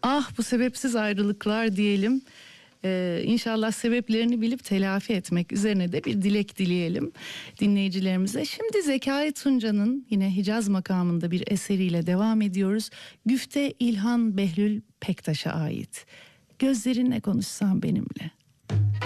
Ah, bu sebepsiz ayrılıklar diyelim. İnşallah sebeplerini bilip telafi etmek üzerine de bir dilek dileyelim dinleyicilerimize. Şimdi Zekai Tunca'nın yine Hicaz makamında bir eseriyle devam ediyoruz. Güfte İlhan Behlül Pektaş'a ait. Gözlerinle konuşsan benimle.